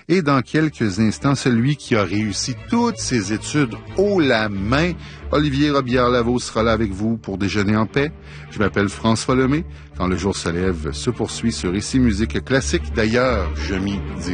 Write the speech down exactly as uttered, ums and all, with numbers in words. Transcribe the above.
Et dans quelques instants, celui qui a réussi toutes ses études haut la main, Olivier Robillard-Lavaux, sera là avec vous pour déjeuner en paix. Je m'appelle François Lemay. Quand le jour se lève se poursuit sur Ici Musique Classique. D'ailleurs, je m'y dis